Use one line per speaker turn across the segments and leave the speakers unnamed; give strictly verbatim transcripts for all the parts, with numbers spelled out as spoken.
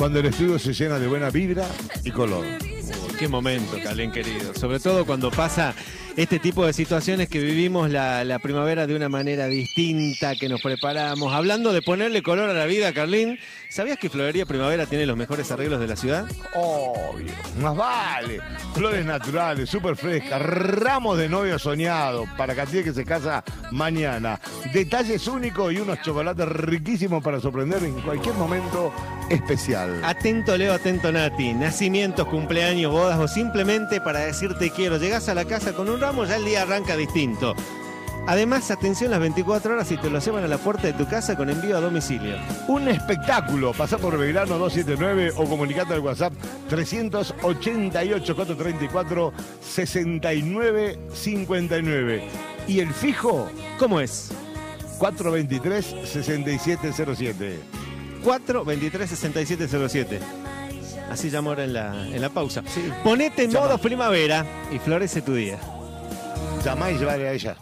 cuando el estudio se llena de buena vibra y color.
Uy, qué momento, Carlín querido. Sobre todo cuando pasa este tipo de situaciones que vivimos la, la primavera de una manera distinta, que nos preparamos. Hablando de ponerle color a la vida, Carlín, ¿sabías que Florería Primavera tiene los mejores arreglos de la ciudad?
Obvio, más vale. Flores naturales, súper frescas, ramos de novio soñado para Katia que se casa mañana. Detalles únicos y unos chocolates riquísimos para sorprender en cualquier momento especial.
Atento Leo, atento Nati. Nacimientos, cumpleaños, bodas o simplemente para decirte quiero. Llegás a la casa con un ramo, ya el día arranca distinto. Además, atención las veinticuatro horas y te lo llevan a la puerta de tu casa con envío a domicilio.
Un espectáculo. Pasá por Belgrano doscientos setenta y nueve o comunicate al WhatsApp trescientos ochenta y ocho, cuatrocientos treinta y cuatro, sesenta y nueve cincuenta y nueve. ¿Y el fijo?
¿Cómo es?
cuatro veintitrés, sesenta y siete cero siete.
cuatro veintitrés, sesenta y siete cero siete. Así llamo ahora en la, en la pausa.
Sí.
Ponete en
Llama.
modo primavera y florece tu día.
Llamá y llevarle a ella.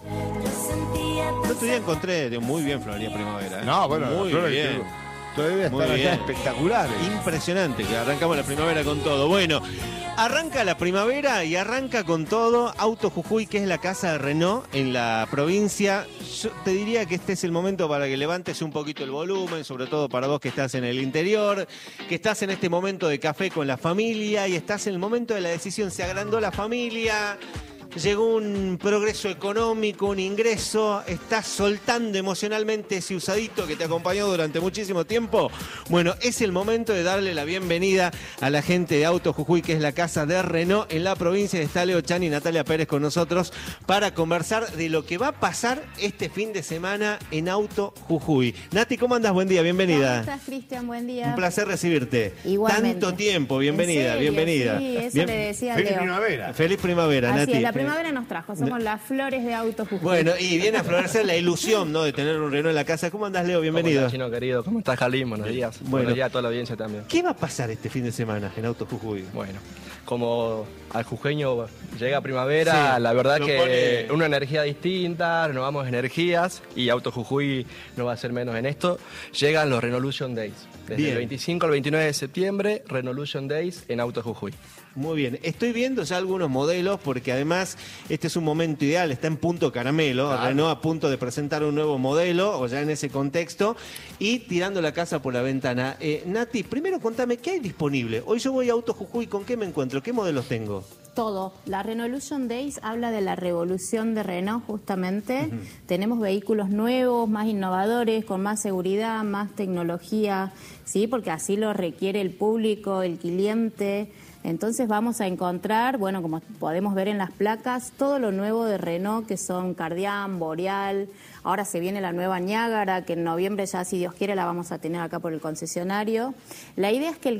El otro día encontré de muy bien Florería Primavera. ¿eh?
No, bueno,
muy
las flores
bien.
todavía
Muy
están allá
bien.
espectaculares.
Impresionante, que arrancamos la primavera con todo. Bueno, arranca la primavera y arranca con todo Auto Jujuy, que es la casa de Renault en la provincia. Yo te diría que este es el momento para que levantes un poquito el volumen, sobre todo para vos que estás en el interior, que estás en este momento de café con la familia y estás en el momento de la decisión. Se agrandó la familia, llegó un progreso económico, un ingreso, estás soltando emocionalmente ese usadito que te acompañó durante muchísimo tiempo. Bueno, es el momento de darle la bienvenida a la gente de Auto Jujuy, que es la casa de Renault en la provincia. Está Leo Chan y Natalia Pérez con nosotros para conversar de lo que va a pasar este fin de semana en Auto Jujuy. Nati, ¿cómo andas? Buen día, bienvenida.
¿Cómo estás, Cristian? Buen día.
Un placer recibirte.
Igualmente.
Tanto tiempo, bienvenida,
¿En serio?
bienvenida.
Sí, eso
Bien-
le decía a
Feliz
Leo.
primavera.
Feliz primavera,
Así
Nati.
es, la primavera nos trajo, somos las flores de Auto Jujuy.
Bueno, y viene a florecer la ilusión, ¿no?, de tener un Renault en la casa. ¿Cómo andás, Leo?
¿Cómo
Bienvenido.
estás, Chino querido? ¿Cómo estás, Jalín? Buenos días.
Bueno.
Buenos días a toda la audiencia también.
¿Qué va a pasar este fin de semana en Auto Jujuy?
Bueno, como al jujeño llega primavera,
Sí,
la verdad
lo
que
pone-
una energía distinta, renovamos energías y Auto Jujuy no va a ser menos en esto. Llegan los Renolution Days. Desde
Bien.
el veinticinco al veintinueve de septiembre, Renolution Days en Auto Jujuy.
Muy bien. Estoy viendo ya algunos modelos porque además este es un momento ideal, está en punto caramelo,
Claro.
Renault a punto de presentar un nuevo modelo o ya en ese contexto y tirando la casa por la ventana. Eh, Nati, primero contame, ¿qué hay disponible? Hoy yo voy a Auto Jujuy, ¿con qué me encuentro? ¿Qué modelos tengo?
Todo. La Renolution Days habla de la revolución de Renault, justamente. Tenemos vehículos nuevos, más innovadores, con más seguridad, más tecnología, ¿sí? Porque así lo requiere el público, el cliente. Entonces vamos a encontrar, bueno, como podemos ver en las placas, todo lo nuevo de Renault, que son Kardian, Boreal. Ahora se viene la nueva Niágara, que en noviembre ya, si Dios quiere, la vamos a tener acá por el concesionario. La idea es que el